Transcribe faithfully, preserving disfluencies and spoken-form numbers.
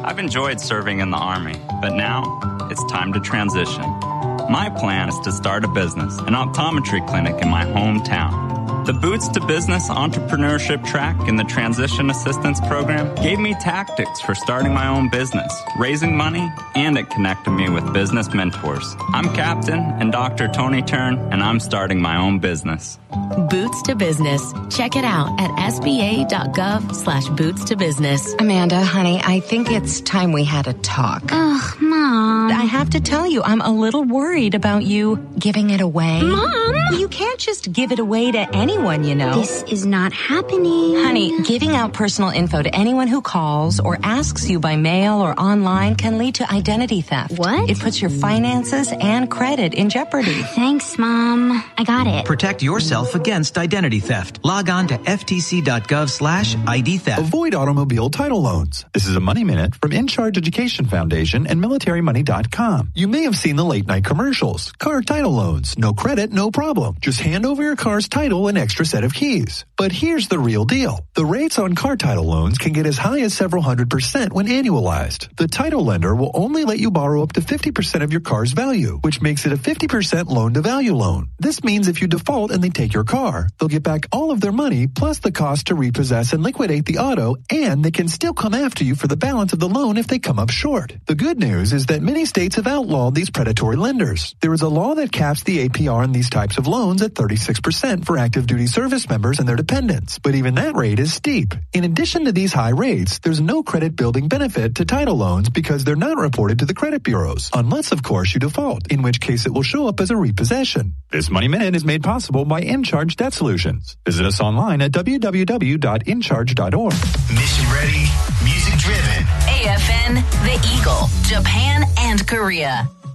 I've enjoyed serving in the Army, but now it's time to transition. My plan is to start a business, an optometry clinic in my hometown. The Boots to Business entrepreneurship track in the Transition Assistance Program gave me tactics for starting my own business, raising money, and it connected me with business mentors. I'm Captain and Doctor Tony Turn, and I'm starting my own business. Boots to Business. Check it out at sba.gov slash boots to business. Amanda, honey, I think it's time we had a talk. Ugh, Mom. I have to tell you, I'm a little worried about you giving it away. Mom! You can't just give it away to anyone, you know. This is not happening. Honey, giving out personal info to anyone who calls or asks you by mail or online can lead to identity theft. What? It puts your finances and credit in jeopardy. Thanks, Mom. I got it. Protect yourself against identity theft. Log on to ftc.gov slash ID theft. Avoid automobile title loans. This is a Money Minute from In Charge Education Foundation and military money dot com. You may have seen the late night commercials. Car title loans. No credit, no problem. Just hand over your car's title and extra set of keys. But here's the real deal. The rates on car title loans can get as high as several hundred percent when annualized. The title lender will only let you borrow up to fifty percent of your car's value, which makes it a fifty percent loan to value loan. This means if you default and they take your car, they'll get back all of their money plus the cost to repossess and liquidate the auto, and they can still come after you for the balance of the loan if they come up short. The good news is that many states have outlawed these predatory lenders. There is a law that caps the A P R on these types of loans at thirty-six percent for active duty service members and their dependents, but even that rate is steep. In addition to these high rates, there's no credit building benefit to title loans because they're not reported to the credit bureaus, unless of course you default, in which case it will show up as a repossession. This Money Minute is made possible by InCharge Debt Solutions. Visit us online at w w w dot in charge dot org. Mission ready, music driven. A F N, The Eagle, Japan and Korea.